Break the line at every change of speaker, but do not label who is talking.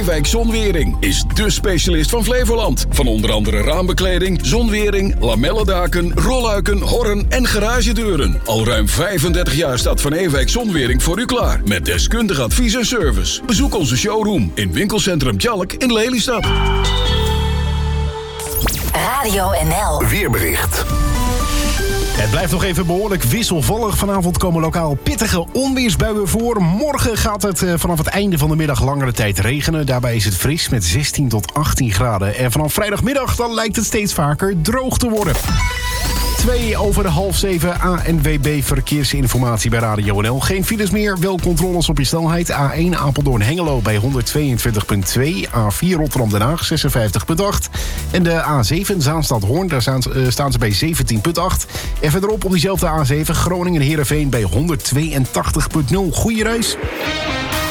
Ewijk Zonwering is dé specialist van Flevoland. Van onder andere raambekleding, zonwering, lamellendaken, rolluiken, horren en garagedeuren. Al ruim 35 jaar staat Van Ewijk Zonwering voor u klaar. Met deskundig advies en service. Bezoek onze showroom in winkelcentrum Tjalk in Lelystad.
Radio NL.
Weerbericht.
Het blijft nog even behoorlijk wisselvallig. Vanavond komen lokaal pittige onweersbuien voor. Morgen gaat het vanaf het einde van de middag langere tijd regenen. Daarbij is het fris met 16 tot 18 graden. En vanaf vrijdagmiddag dan lijkt het steeds vaker droog te worden. 6:02 ANWB verkeersinformatie bij Radio NL. Geen files meer, wel controles op je snelheid. A1 Apeldoorn-Hengelo bij 122,2. A4 Rotterdam-Den Haag 56,8. En de A7 Zaanstad-Hoorn, daar staan ze bij 17,8. En verderop op diezelfde A7 Groningen-Heerenveen bij 182,0. Goeie reis.